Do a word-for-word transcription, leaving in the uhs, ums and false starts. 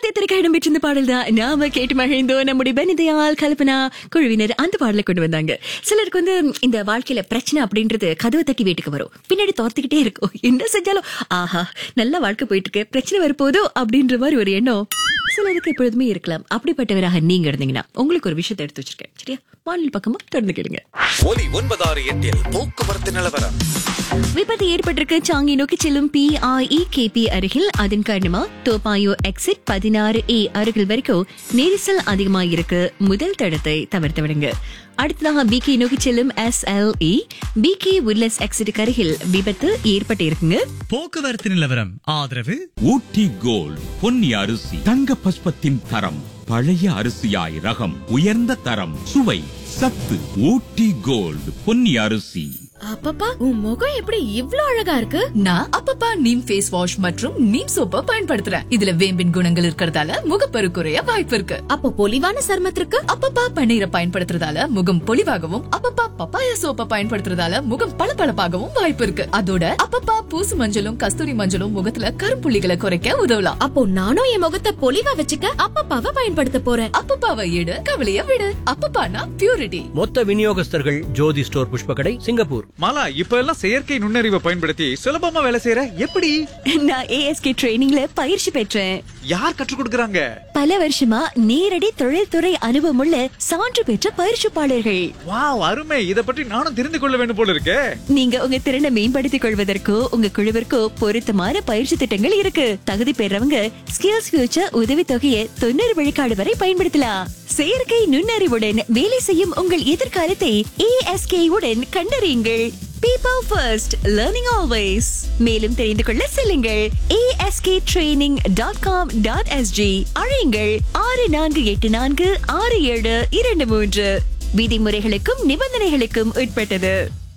சத்ய திரைக்க இடம்பெற்ற பாடல் தான் நாம கேட்டு மகிழ்ந்தோம். நம்முடைய பெனிதயால் கல்பனா குழுவினர் அந்த பாடலை கொண்டு வந்தாங்க. சிலருக்கு வந்து இந்த வாழ்க்கையில பிரச்சனை அப்படின்றது கதவை தட்டி வீட்டுக்கு வரும், பின்னாடி தோர்த்துக்கிட்டே இருக்கும். என்ன செஞ்சாலும் ஆஹா நல்ல வாழ்க்கை போயிட்டு இருக்கு, பிரச்சனை வரப்போதோ அப்படின்ற மாதிரி ஒரு எண்ணம் சிலருக்கு எப்பொழுதுமே இருக்கலாம். அப்படிப்பட்டவராக நீங்க இருந்தீங்கன்னா உங்களுக்கு ஒரு விஷயத்தை எடுத்து வச்சிருக்கேன். சரியா, வானிலை பக்கமா தொடர்ந்து கேளுங்க. ஒலி ஒன்பதாறு எட்டில் போக்குவரத்து நிலவரம். விபத்து ஏற்பட்டிருக்கு. சாங்கி நோக்கி செல்லும் B R E K P அருகில். அதன் காரணமா தோப்பாயோ எக்ஸிட் பதினாறு ஏ அருகில் வரைக்கும் நெரிசல் அதிகமாயிருக்கு. முதல் தடத்தை தவிர்த்து விடுங்க. அடுத்ததாக பி கே நோக்கி செல்லும் S L E B K உட்லஸ் exit அருகில் விபத்து ஏற்பட்டு இருக்குங்க. போக்குவரத்து நிலவரம் ஆதரவு ஊட்டி கோல்ட் பொன்னி அரிசி, தங்க பஸ்பத்தின் தரம், பழைய அரிசியாய் ரகம், உயர்ந்த தரம், சுவை, சத்து. ஊட்டி கோல்ட் பொன்னி அரிசி. அப்பப்பா, உன் முகம் எப்படி இவ்ளோ அழகா இருக்கு? நான் அப்பப்பா நீம் ஃபேஸ் வாஷ் மற்றும் நீம் சோப்பை பயன்படுத்துறேன். இதுல வேம்பின் குணங்கள் இருக்கறதால முகப்பரு குறைய வாய்ப்பு இருக்கு. அப்போ பொலிவான சருமத்திற்கு அப்பப்பா பன்னீரை பயன்படுத்துறதால முகம் பொலிவாகவும், அப்பப்பா பப்பாயா சோப்பை பயன்படுத்துறதால முகம் பளபளப்பாகவும் வாய்ப்பு இருக்கு. அதோட அப்பப்பா பூசு மஞ்சளும் கஸ்தூரி மஞ்சளும் முகத்துல கருப்புள்ளிகளை குறைக்க உதவலாம். அப்போ நானும் என் முகத்தை பொலிவா வச்சுக்க அப்பப்பாவை பயன்படுத்த போறேன். அப்பப்பாவை எடு, கவலைய விடு. அப்பப்பானா பியூரிட்டி. மொத்த விநியோகஸ்தர்கள் ஜோதி ஸ்டோர், புஷ்பகடை, சிங்கப்பூர். மாலா, இப்ப எல்லாம் செயற்கை நுண்ணறிவை பயன்படுத்தி சுலபமா வேலை செய்யற, எப்படி? நான் ஏ எஸ் கே ட்ரைனிங்ல பயிற்சி பெற்றேன். யார் கற்றுக் கொடுக்கறாங்க? பல வருஷமா நேரடி தொழில்துறை அனுபவம் உள்ள சான்று பெற்ற பயிற்சிப்பாளர்கள். வாவ், அருமை. இத பற்றி நானும் தெரிந்து கொள்ள வேண்டும் போல இருக்கே. நீங்க உங்க திறனை மேம்படுத்திக் கொள்வதற்கோ உங்க குழுவிற்கோ பொருத்தமான பயிற்சி திட்டங்கள் இருக்கு. தகுதி பெறவங்க ஸ்கில்ஸ் ஃபியூச்சர் உதவி தொகையை தொண்ணூறு விழுக்காடு வரை பயன்படுத்தலாம். செயற்கை நுண்ணறிவுடன் வேலை செய்யும் உங்கள் எதிர்காலத்தை ஏ எஸ் கே உடன் கண்டறியுங்கள். People first, learning always. மேலும் தெரிந்து கொள்ள செல்லுங்கள் A S K training dot com dot S G. அழையுங்கள் ஆறு நான்கு எட்டு நான்கு ஆறு ஏழு இரண்டு மூன்று. விதிமுறைகளுக்கும் நிபந்தனைகளுக்கும் உட்பட்டது.